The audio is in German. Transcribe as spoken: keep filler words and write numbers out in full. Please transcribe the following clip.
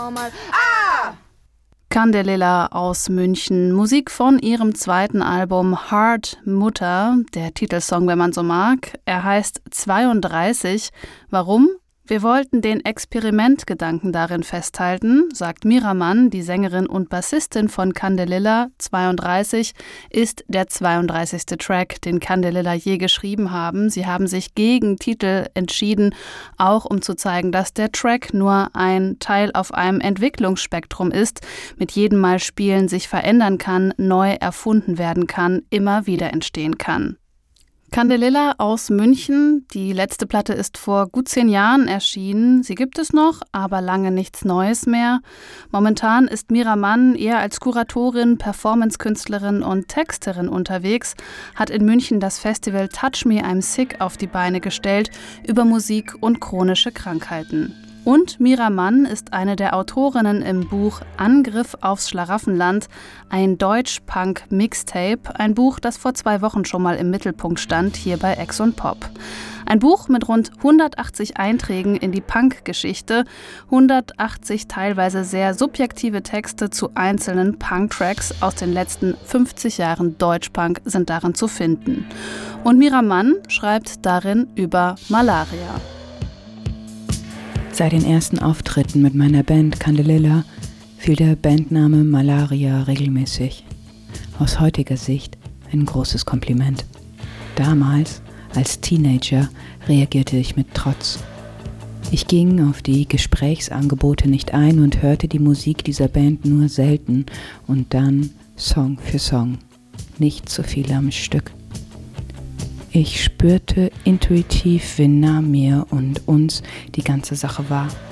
Ah! Candelilla aus München, Musik von ihrem zweiten Album Hard Mutter, der Titelsong, wenn man so mag. Er heißt zweiunddreißig. Warum? Wir wollten den Experimentgedanken darin festhalten, sagt Mira Mann, die Sängerin und Bassistin von Candelilla. zweiunddreißig ist der zweiunddreißigste Track, den Candelilla je geschrieben haben. Sie haben sich gegen Titel entschieden, auch um zu zeigen, dass der Track nur ein Teil auf einem Entwicklungsspektrum ist, mit jedem Mal spielen sich verändern kann, neu erfunden werden kann, immer wieder entstehen kann. Candelilla aus München. Die letzte Platte ist vor gut zehn Jahren erschienen. Sie gibt es noch, aber lange nichts Neues mehr. Momentan ist Mira Mann eher als Kuratorin, Performancekünstlerin und Texterin unterwegs, hat in München das Festival Touch Me, I'm Sick auf die Beine gestellt über Musik und chronische Krankheiten. Und Mira Mann ist eine der Autorinnen im Buch Angriff aufs Schlaraffenland, ein Deutsch-Punk-Mixtape, ein Buch, das vor zwei Wochen schon mal im Mittelpunkt stand, hier bei Ex und Pop. Ein Buch mit rund hundertachtzig Einträgen in die Punk-Geschichte, hundertachtzig teilweise sehr subjektive Texte zu einzelnen Punk-Tracks aus den letzten fünfzig Jahren Deutschpunk sind darin zu finden. Und Mira Mann schreibt darin über Malaria. Seit den ersten Auftritten mit meiner Band Candelilla fiel der Bandname Malaria regelmäßig. Aus heutiger Sicht ein großes Kompliment. Damals, als Teenager, reagierte ich mit Trotz. Ich ging auf die Gesprächsangebote nicht ein und hörte die Musik dieser Band nur selten und dann Song für Song. Nicht zu viel am Stück. Ich spürte intuitiv, wie nah mir und uns die ganze Sache war.